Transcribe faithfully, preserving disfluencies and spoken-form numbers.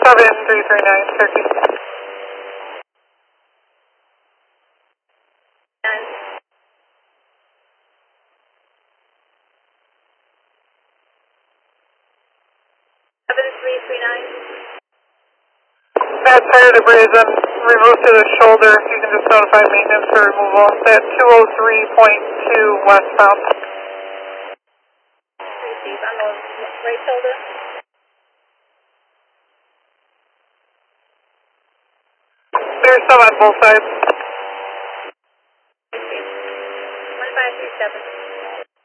seven three three nine, Turkey. seven three three nine. That tire debris is then removed to the shoulder. You can just notify maintenance for removal. At two oh three point two westbound. Receive on the right shoulder. There's some on both sides. Receive. one five three seven.